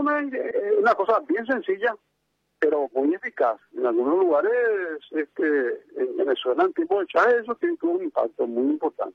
una cosa bien sencilla, pero muy eficaz. En algunos lugares, en Venezuela, en tiempo de Chávez, eso tiene un impacto muy importante.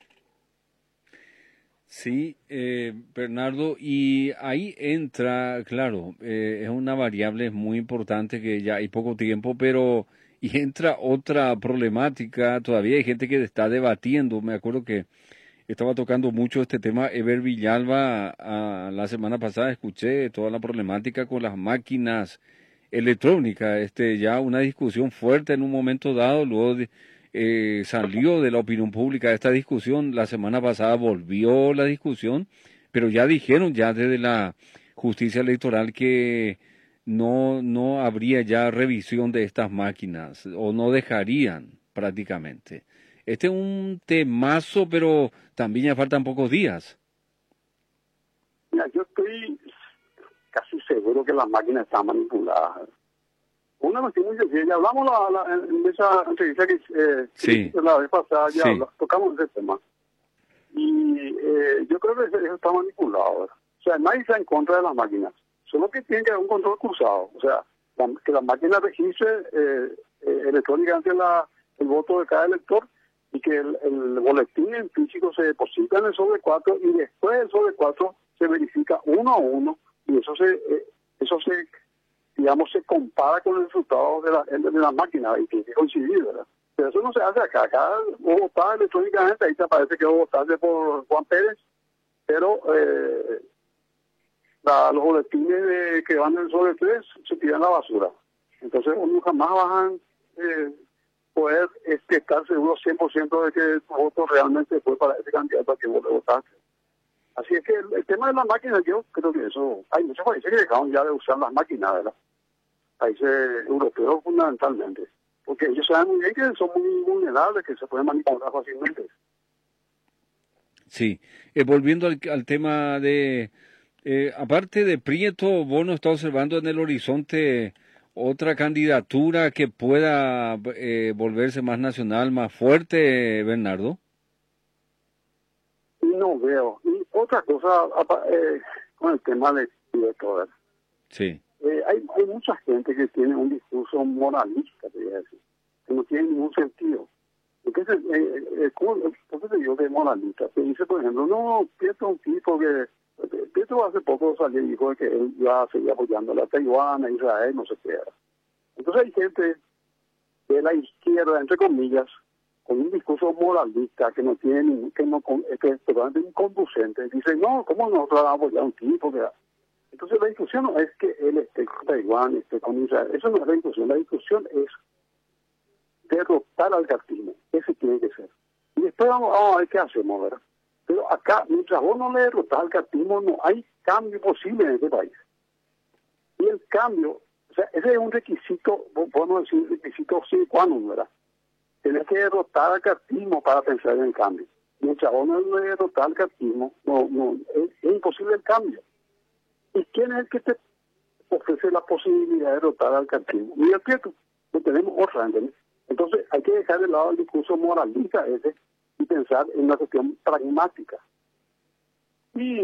Sí, Bernardo, y ahí entra, claro, es una variable muy importante que ya hay poco tiempo, pero y entra otra problemática, todavía hay gente que está debatiendo, me acuerdo que estaba tocando mucho este tema Ever Villalba la semana pasada, escuché toda la problemática con las máquinas electrónicas, ya una discusión fuerte en un momento dado, luego salió de la opinión pública esta discusión, la semana pasada volvió la discusión, pero ya dijeron ya desde la justicia electoral que no habría ya revisión de estas máquinas o no dejarían prácticamente. Este es un temazo, pero también ya faltan pocos días. Mira, yo estoy casi seguro que las máquinas están manipuladas. Una cuestión muy sencilla, hablamos en esa entrevista Sí, que la vez pasada, ya sí, tocamos ese tema. Y yo creo que eso está manipulado, ¿verdad? O sea, nadie está en contra de las máquinas, solo que tiene que haber un control cruzado. O sea, que la máquina registre electrónicamente el voto de cada elector y que el boletín en físico se deposita en el sobre 4 y después del sobre 4 se verifica uno a uno y eso se digamos, se compara con el resultado de la máquina y tiene que coincidir, ¿verdad? Pero eso no se hace acá. Acá vos votás electrónicamente, ahí te aparece que vos votaste por Juan Pérez, pero los boletines que van en el sobre 3 se tiran a la basura. Entonces uno jamás vas a poder estar seguro 100% de que tu voto realmente fue para ese candidato a que vos le votaste. Así es que el tema de las máquinas, yo creo que eso, hay muchos países que dejaron ya de usar las máquinas, ¿verdad? Países europeos fundamentalmente, porque ellos saben muy bien que son muy vulnerables, que se pueden manipular fácilmente. sí. Volviendo al tema de, aparte de Prieto, ¿vos no estás observando en el horizonte otra candidatura que pueda volverse más nacional, más fuerte, Bernardo? Y no veo. Y otra cosa, con el tema de todo eso. Sí, Hay mucha gente que tiene un discurso moralista, te voy a decir, que no tiene ningún sentido. Entonces, ¿por qué te digo que es moralista? Te dice, por ejemplo, no, Pietro es un tipo que... Pietro hace poco salió y dijo que él iba a seguir apoyando a Taiwán, a Israel, no sé qué era. Entonces hay gente de la izquierda, entre comillas, con un discurso moralista que no tiene ningún, que es totalmente inconducente. Dice, no, ¿cómo nosotros vamos a apoyar a un tipo que... Entonces la discusión no es que él esté con Taiwán, esté con Israel. Eso no es la discusión. La discusión es derrotar al cartismo. Ese tiene que ser. Y después vamos a ver qué hacemos, ¿verdad? Pero acá, mientras vos no le derrotas al cartismo, no hay cambio posible en este país. Y el cambio, o sea, ese es un requisito, podemos decir, requisito sine qua non, ¿verdad? Tenés que derrotar al cartismo para pensar en el cambio. Mientras vos no le derrotas al cartismo, es imposible el cambio. ¿Y quién es el que te ofrece la posibilidad de derrotar al cartismo? Miguel Prieto, no tenemos otra, ¿entendés? Entonces hay que dejar de lado el discurso moralista ese y pensar en una cuestión pragmática. Y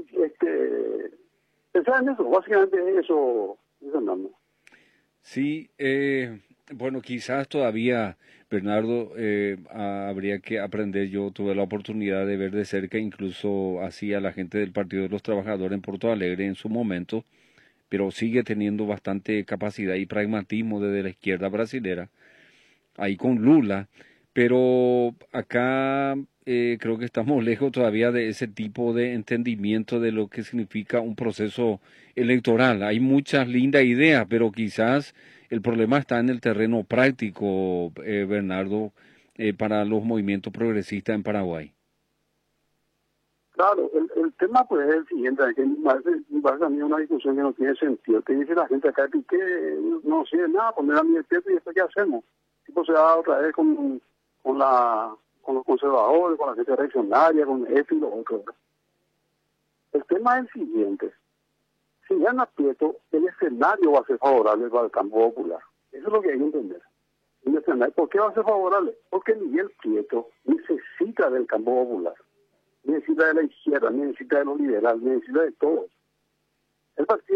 pensar en eso, básicamente eso andamos. sí, bueno, quizás todavía, Bernardo, habría que aprender. Yo tuve la oportunidad de ver de cerca, incluso así a la gente del Partido de los Trabajadores en Porto Alegre en su momento, pero sigue teniendo bastante capacidad y pragmatismo desde la izquierda brasilera, ahí con Lula, pero acá creo que estamos lejos todavía de ese tipo de entendimiento de lo que significa un proceso electoral. Hay muchas lindas ideas, pero quizás el problema está en el terreno práctico, Bernardo, para los movimientos progresistas en Paraguay. Claro, el tema pues es el siguiente, que me parece a mí una discusión que no tiene sentido. Que dice la gente acá que no sirve nada poner a mi despierto y después ¿qué hacemos? Tipo se va otra vez con los conservadores, con la gente reaccionaria, con esto y lo otro. El tema es el siguiente. Si gana Prieto, el escenario va a ser favorable para el campo popular. Eso es lo que hay que entender. El escenario, ¿por qué va a ser favorable? Porque Miguel Prieto necesita del campo popular. Necesita de la izquierda, necesita de los liberales, necesita de todos. El partido